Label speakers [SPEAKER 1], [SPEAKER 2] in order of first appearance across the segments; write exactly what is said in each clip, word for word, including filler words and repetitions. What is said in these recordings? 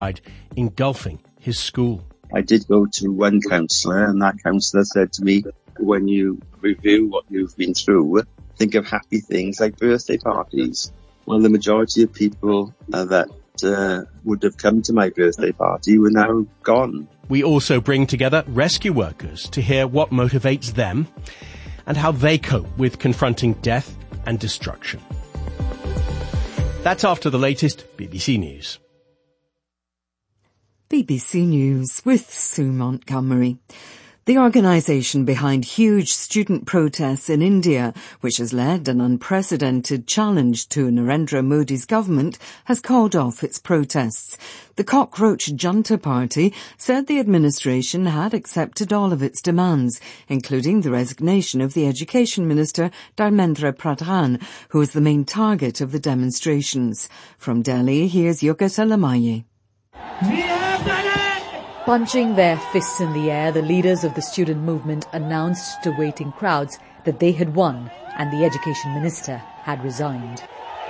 [SPEAKER 1] engulfing his school.
[SPEAKER 2] I did go to one counsellor, and that counsellor said to me, when you review what you've been through, think of happy things like birthday parties. Well, the majority of people uh, that uh, would have come to my birthday party were now gone.
[SPEAKER 1] We also bring together rescue workers to hear what motivates them and how they cope with confronting death and destruction. That's after the latest B B C News.
[SPEAKER 3] B B C News with Sue Montgomery. The organisation behind huge student protests in India, which has led an unprecedented challenge to Narendra Modi's government, has called off its protests. The Cockroach Junta Party said the administration had accepted all of its demands, including the resignation of the Education Minister, Dharmendra Pradhan, who was the main target of the demonstrations. From Delhi, here's Yogita Lamaye.
[SPEAKER 4] Punching their fists in the air, the leaders of the student movement announced to waiting crowds that they had won and the education minister had resigned.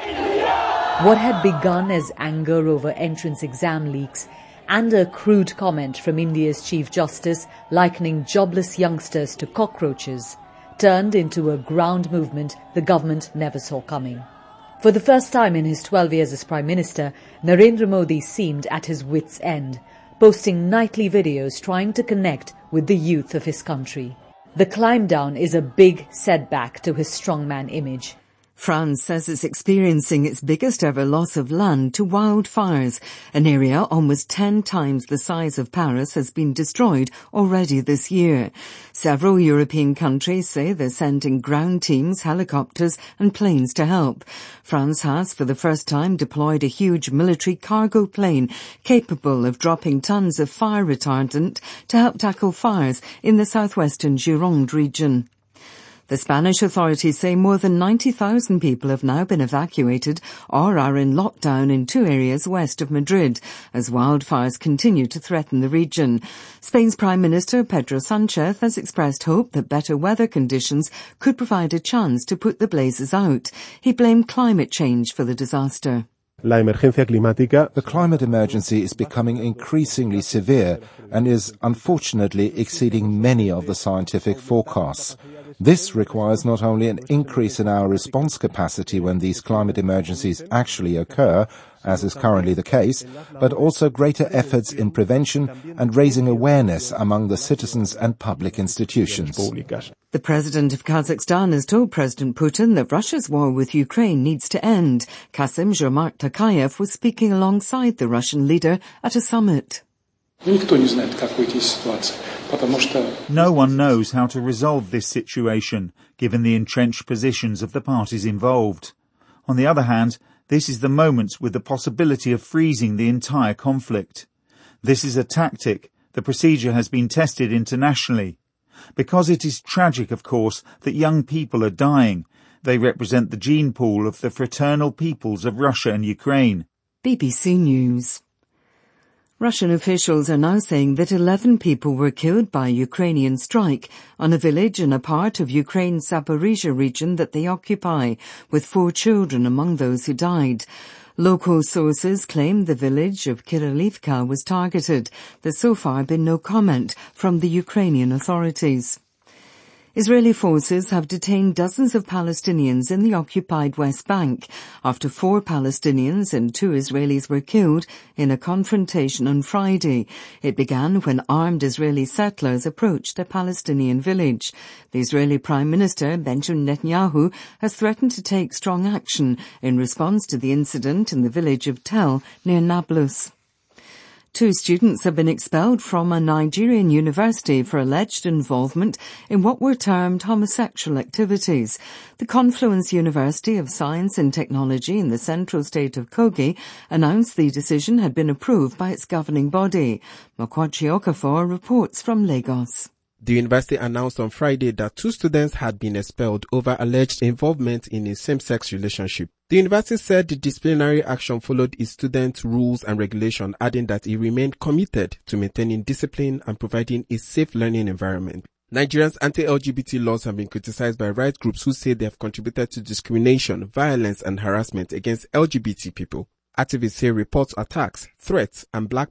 [SPEAKER 4] What had begun as anger over entrance exam leaks and a crude comment from India's Chief Justice likening jobless youngsters to cockroaches turned into a ground movement the government never saw coming. For the first time in his twelve years as Prime Minister, Narendra Modi seemed at his wits' end, posting nightly videos trying to connect with the youth of his country. The climb down is a big setback to his strongman image.
[SPEAKER 3] France says it's experiencing its biggest ever loss of land to wildfires. An area almost ten times the size of Paris has been destroyed already this year. Several European countries say they're sending ground teams, helicopters and planes to help. France has for the first time deployed a huge military cargo plane capable of dropping tons of fire retardant to help tackle fires in the southwestern Gironde region. The Spanish authorities say more than ninety thousand people have now been evacuated or are in lockdown in two areas west of Madrid as wildfires continue to threaten the region. Spain's Prime Minister Pedro Sanchez has expressed hope that better weather conditions could provide a chance to put the blazes out. He blamed climate change for the disaster.
[SPEAKER 5] La emergencia climática.
[SPEAKER 6] The climate emergency is becoming increasingly severe and is unfortunately exceeding many of the scientific forecasts. This requires not only an increase in our response capacity when these climate emergencies actually occur, as is currently the case, but also greater efforts in prevention and raising awareness among the citizens and public institutions.
[SPEAKER 3] The president of Kazakhstan has told President Putin that Russia's war with Ukraine needs to end. Kassym-Jomart Tokayev was speaking alongside the Russian leader at a summit.
[SPEAKER 7] No one knows how to resolve this situation, given the entrenched positions of the parties involved. On the other hand, this is the moment with the possibility of freezing the entire conflict. This is a tactic. The procedure has been tested internationally. Because it is tragic, of course, that young people are dying. They represent the gene pool of the fraternal peoples of Russia and Ukraine.
[SPEAKER 3] B B C News. Russian officials are now saying that eleven people were killed by a Ukrainian strike on a village in a part of Ukraine's Zaporizhzhia region that they occupy, with four children among those who died. Local sources claim the village of Kirilivka was targeted. There's so far been no comment from the Ukrainian authorities. Israeli forces have detained dozens of Palestinians in the occupied West Bank after four Palestinians and two Israelis were killed in a confrontation on Friday. It began when armed Israeli settlers approached a Palestinian village. The Israeli Prime Minister, Benjamin Netanyahu, has threatened to take strong action in response to the incident in the village of Tel near Nablus. Two students have been expelled from a Nigerian university for alleged involvement in what were termed homosexual activities. The Confluence University of Science and Technology in the central state of Kogi announced the decision had been approved by its governing body. Makwachi Okafor reports from Lagos.
[SPEAKER 5] The university announced on Friday that two students had been expelled over alleged involvement in a same-sex relationship. The university said the disciplinary action followed its students' rules and regulation, adding that it remained committed to maintaining discipline and providing a safe learning environment. Nigeria's anti-L G B T laws have been criticized by rights groups who say they have contributed to discrimination, violence and harassment against L G B T people. Activists say reports attacks, threats and black